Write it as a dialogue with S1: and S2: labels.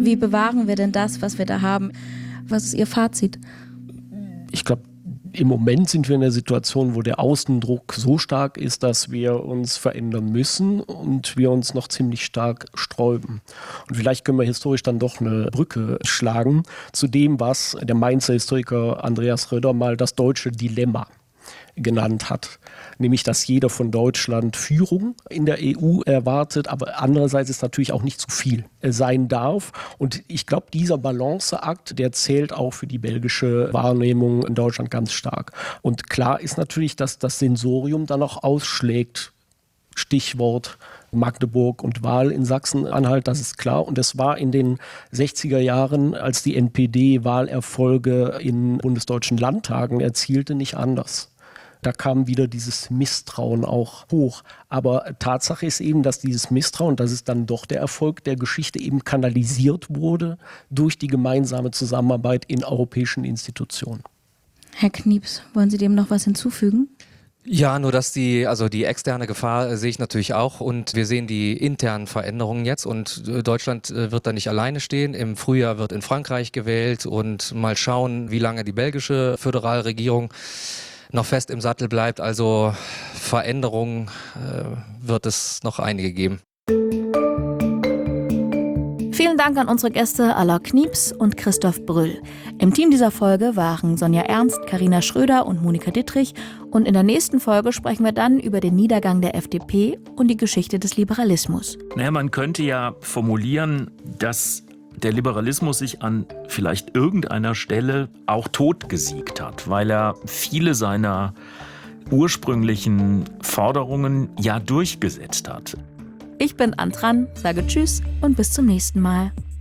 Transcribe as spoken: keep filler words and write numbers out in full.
S1: Wie bewahren wir denn das, was wir da haben? Was ist Ihr Fazit?
S2: Ich glaube, im Moment sind wir in der Situation, wo der Außendruck so stark ist, dass wir uns verändern müssen und wir uns noch ziemlich stark sträuben. Und vielleicht können wir historisch dann doch eine Brücke schlagen zu dem, was der Mainzer Historiker Andreas Röder mal das deutsche Dilemma genannt hat. Nämlich, dass jeder von Deutschland Führung in der E U erwartet, aber andererseits ist natürlich auch nicht zu viel sein darf. Und ich glaube, dieser Balanceakt, der zählt auch für die belgische Wahrnehmung in Deutschland ganz stark. Und klar ist natürlich, dass das Sensorium dann auch ausschlägt. Stichwort Magdeburg und Wahl in Sachsen-Anhalt, das ist klar. Und es war in den sechziger Jahren, als die N P D Wahlerfolge in bundesdeutschen Landtagen erzielte, nicht anders. Da kam wieder dieses Misstrauen auch hoch. Aber Tatsache ist eben, dass dieses Misstrauen, das ist dann doch der Erfolg der Geschichte, eben kanalisiert wurde durch die gemeinsame Zusammenarbeit in europäischen Institutionen.
S1: Herr Knieps, wollen Sie dem noch was hinzufügen?
S3: Ja, nur dass die, also die externe Gefahr äh, sehe ich natürlich auch und wir sehen die internen Veränderungen jetzt und äh, Deutschland äh, wird da nicht alleine stehen. Im Frühjahr wird in Frankreich gewählt und mal schauen, wie lange die belgische Föderalregierung noch fest im Sattel bleibt. Also Veränderungen äh, wird es noch einige geben.
S1: Vielen Dank an unsere Gäste Alain Knieps und Christoph Brüll. Im Team dieser Folge waren Sonja Ernst, Carina Schröder und Monika Dittrich. Und in der nächsten Folge sprechen wir dann über den Niedergang der F D P und die Geschichte des Liberalismus.
S4: Naja, man könnte ja formulieren, dass der Liberalismus sich an vielleicht irgendeiner Stelle auch totgesiegt hat, weil er viele seiner ursprünglichen Forderungen ja durchgesetzt hat.
S1: Ich bin Antran, sage Tschüss und bis zum nächsten Mal.